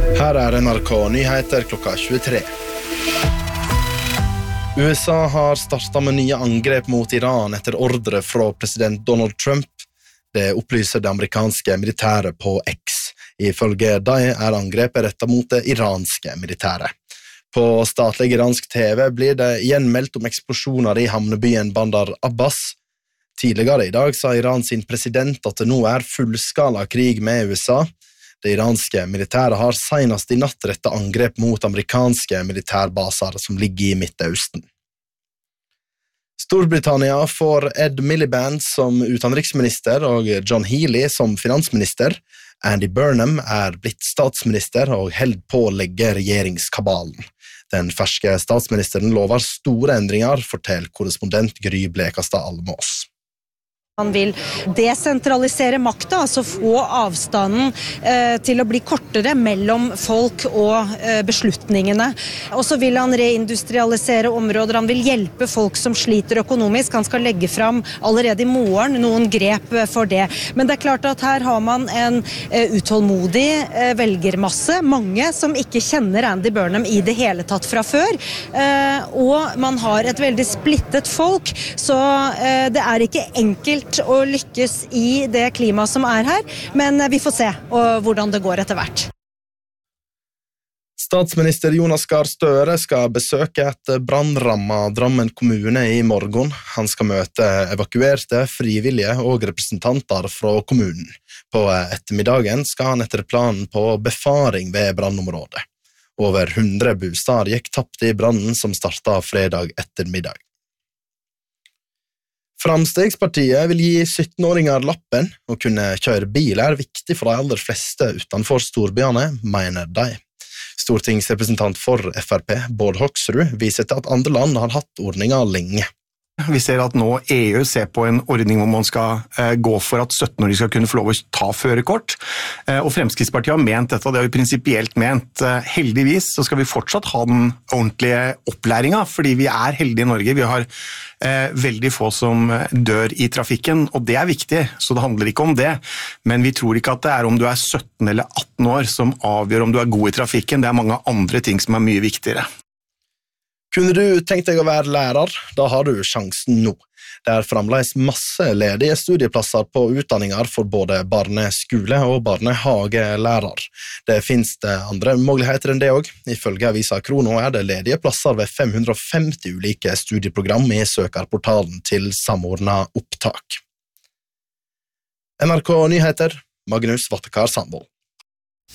Her NRK Nyheter klokka 23. USA har startet med nye angrep mot Iran etter ordre fra president Donald Trump. Det opplyser det amerikanske militæret på X. Ifølge dem angrepet rettet mot det iranske militæret. På statlig iransk TV blir det igjen meldt om eksplosjoner i havnebyen Bandar Abbas. Tidligere i dag sa Iran sin president at det nå fullskala krig med USA. Det iranske militæret har senest i natt rettet angrep mot amerikanske militærbaser som ligger i Midtøsten. Storbritannia får Ed Miliband som utenriksminister og John Healey som finansminister. Andy Burnham blitt statsminister og held på å legge regjeringskabalen. Den ferske statsministeren lover store endringer, forteller korrespondent Gry Blekastad Almås. Han vil desentralisere makta, altså få avstanden til å bli kortere mellom folk og beslutningene. Og så vil han reindustrialisere områder, han vil hjelpe folk som sliter økonomisk. Han skal legge fram allerede i morgen noen grep for det. Men det klart at her har man en utålmodig velgermasse, mange som ikke kjenner Andy Burnham i det hele tatt fra før. Og man har et veldig splittet folk, så det ikke enkelt å lykkes i det klimaet som her, men vi får se hvordan det går etter hvert. Statsminister Jonas Gahr Støre skal besøke et brannrammet Drammen kommune i morgen. Han skal møte evakuerte, frivillige og representanter fra kommunen. På ettermiddagen skal han etter planen på befaring ved brannområdet. Over 100 bosteder gikk tapt i brannen som startet fredag ettermiddag. Framstegspartiet vil gi 17-åringer lappen. Å kunne kjøre bil viktig for de aller fleste utenfor storbyene, mener de. Stortingsrepresentant for FrP, Bård Hoksrud, viser til at andre land har hatt ordninger lenge. Vi ser at nå EU ser på en ordning hvor man skal gå for at 17-åringer skal kunne få lov å ta førerkort. Og Fremskrittspartiet har ment dette, og det har vi prinsipielt ment. Heldigvis så skal vi fortsatt ha den ordentlige opplæringen, fordi vi heldige i Norge. Vi har veldig få som dør i trafikken, og det viktig, så det handler ikke om det. Men vi tror ikke at det om du 17 eller 18 år som avgjør om du god i trafikken. Det mange andre ting som mye viktigere. Kunne du tenkt deg å være lærer? Da har du sjansen nå. Det fremdeles masse ledige studieplasser på utdanninger for både barneskole- og barnehagelærer. Det finnes det andre muligheter enn det også. Ifølge Avisa Krono det ledige plasser ved 550 ulike studieprogram i søkerportalen til samordnet opptak. NRK Nyheter, Magnus Vattekar Sandvold.